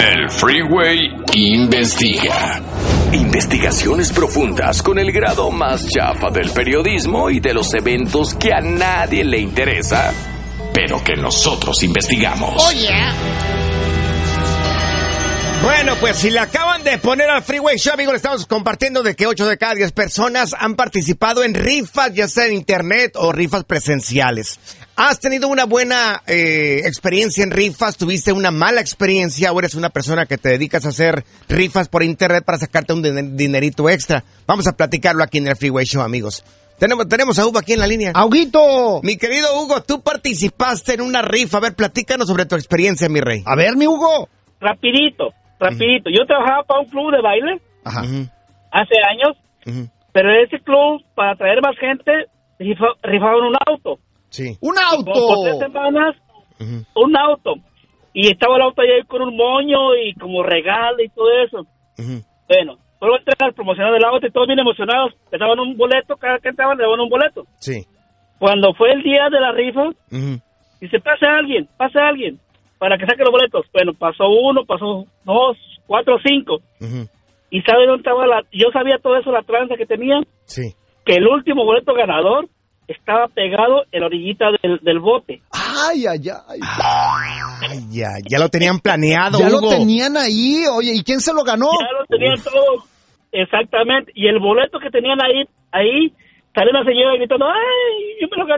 El Freeway investiga. Investigaciones profundas con el grado más chafa del periodismo y de los eventos que a nadie le interesa, pero que nosotros investigamos. Oh, yeah. Bueno, pues si le acaban de poner al Freeway Show, amigos, le estamos compartiendo de que 8 de cada 10 personas han participado en rifas, ya sea en internet o rifas presenciales. ¿Has tenido una buena experiencia en rifas? ¿Tuviste una mala experiencia o eres una persona que te dedicas a hacer rifas por internet para sacarte un dinerito extra? Vamos a platicarlo aquí en el Freeway Show, amigos. Tenemos a Hugo aquí en la línea. ¡Auguito! Mi querido Hugo, tú participaste en una rifa. A ver, platícanos sobre tu experiencia, mi rey. A ver, mi Hugo. Rapidito. Yo trabajaba para un club de baile hace años, pero ese club, para traer más gente, rifaban un auto. Sí. ¡Un auto! Por 3 semanas, un auto. Y estaba el auto ahí con un moño y como regalo y todo eso. Bueno, fueron a promocionar el auto y todos bien emocionados. Le daban un boleto, cada que entraban le daban un boleto. Sí. Cuando fue el día de la rifa, dice, pase alguien, para que saque los boletos. Bueno, pasó 1, pasó 2, 4, 5. ¿Y sabe dónde estaba yo sabía todo eso, la tranza que tenía? Sí. Que el último boleto ganador estaba pegado en la orillita del bote. ¡Ay! Ya lo tenían planeado, Ya Hugo. lo tenían ahí. Oye, ¿y quién se lo ganó? Ya lo tenían todo. Exactamente. Y el boleto que tenían ahí, salió una señora gritando, ¡ay! Yo me lo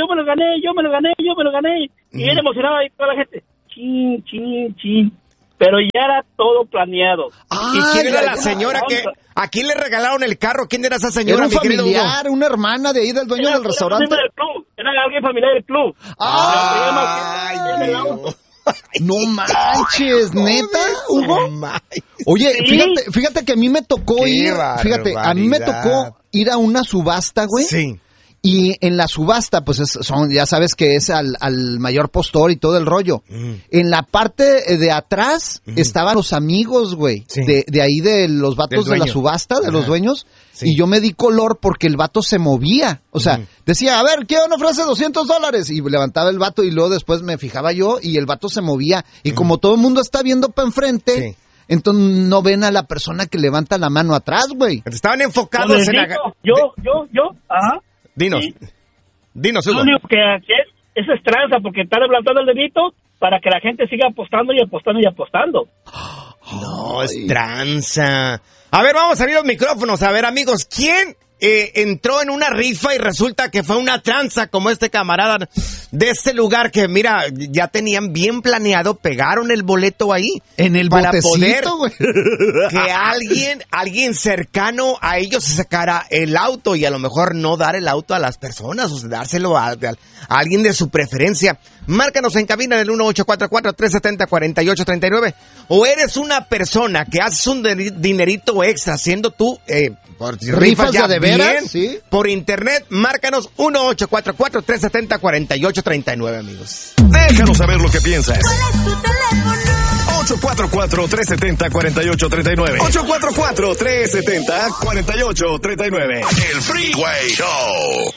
gané. Y bien emocionada ahí toda la gente. Chin. Pero ya era todo planeado. ¿Y quién era la señora que... ¿A quién le regalaron el carro? ¿Quién era esa señora, Era un mi querido Hugo? familiar, una hermana de ahí del dueño del restaurante. Era alguien familiar del club. ¡Ay, no manches, ¿neta, Hugo? Oye, Sí. fíjate que a mí me tocó ir a una subasta, güey. Sí. Y en la subasta, pues ya sabes que es al mayor postor y todo el rollo. En la parte de atrás estaban los amigos, güey, Sí. de ahí de los vatos de la subasta, de los dueños. Sí. Y yo me di color porque el vato se movía. O sea, decía, a ver, ¿quién ofrece $200? Y levantaba el vato y luego después me fijaba yo y el vato se movía. Y como todo el mundo está viendo para enfrente... Sí. Entonces no ven a la persona que levanta la mano atrás, güey. Estaban enfocados en... Ajá. Dinos, Lo Hugo. único que eso es tranza, porque está levantando el dedito para que la gente siga apostando y apostando. No, es tranza. A ver, vamos a abrir los micrófonos. A ver, amigos, ¿quién entró en una rifa y resulta que fue una tranza como este camarada de este lugar que, mira, ya tenían bien planeado, pegaron el boleto ahí En el para botecito, poder que alguien cercano a ellos se sacara el auto y a lo mejor no dar el auto a las personas, o sea, dárselo a alguien de su preferencia. Márcanos en cabina del 1844-370-4839. O eres una persona que haces un dinerito extra haciendo tú por ¿Rifas ya de veras? bien, ¿Sí? por internet. Márcanos 1844-370-4839, amigos. Déjanos saber lo que piensas. ¿Cuál es tu teléfono? 844-370-4839. 844-370-4839. El Freeway Show.